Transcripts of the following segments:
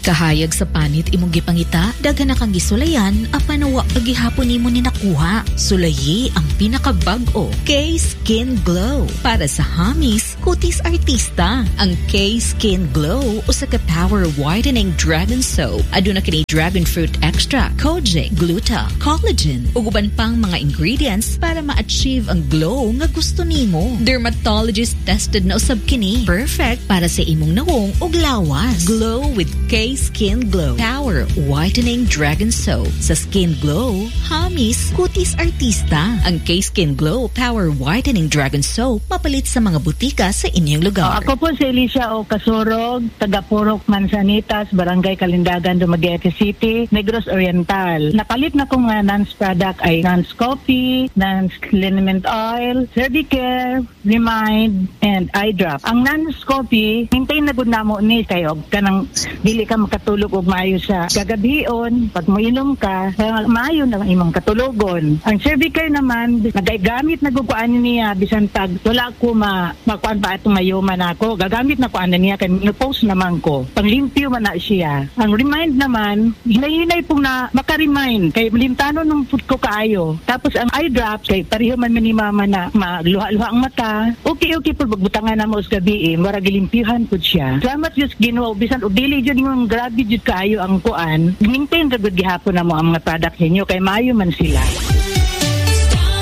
Kahayag sa panit imong gipangita, daghan na kang gisulayan, apan wa pagihapon nimo ni nakuha. Sulayi ang pinakabag-o, K-Skin Glow. Para sa hamis, kutis artista. Ang K-Skin Glow usa ka power whitening dragon soap. Aduna kini dragon fruit extract, kojic, gluta, collagen, ug uban pang mga ingredients para ma-achieve ang glow nga gusto nimo. Dermatologist tested na usab kini. Perfect para sa imong nawong ug lawas. Glow with K-Skin Glow. Power whitening dragon soap. Sa Skin Glow, hamis, kutis artista. Ang K-Skin Glow Power Whitening Dragon Soap mapalit sa mga butika sa inyong lugar. Ako po si Alicia O. Casorog, taga Purok Manzanitas, Barangay Kalindagan, Dumaguete City, Negros Oriental. Napalit na ko nga NANS product ay NANS Coffee, NANS Liniment Oil, Cervicare, Remind, and Eye Drop. Ang NANS Coffee, hintay na gud namo ni kayo kanang dili ka makatulog og maayo sa gagabion. Pag moinom ka, maayo na imong katulogon. Ang Cervicare naman, nagagamit na guguan niya bisan tag wala ko makuan pa atong mayuman ako. Gagamit na ko ana niya kay post naman ko. Panglimpyo man na siya. Ang Remind naman, hinay-hinay pong na maka-remind kay limtano nung food ko kaayo. Tapos ang eye drops kay pareho man ni mama na magluha-luha ang mata. Okay po magbutangan na mo sa gabi mura gilimpyuhan pud siya. Salamat just Ginoo bisan og dili jud yung grabe jud kaayo ang kuan. Maintain ra gud gihapon na mo ang mga product ninyo kay maayo man sila.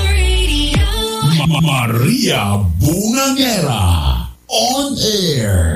Maria Bunangera on air.